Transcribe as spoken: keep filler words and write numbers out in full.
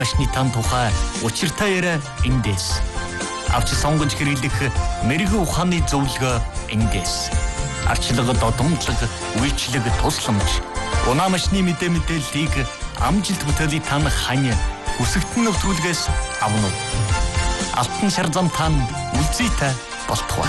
машины тан тухай учиртай яриа эндээс. Авч сонгож хэрэглэх мэрэгэн ухааны зөвлөгөө эндээс. Арчлага додомдлог, үйлчлэг тусламж. Унаа машины мэдээ мэдээллийг амжилт бүтээлийн тан хань хүсэгтэн нэвтрүүлгээс авна уу? Алтан шар зам тан үлзийтэй болтугай.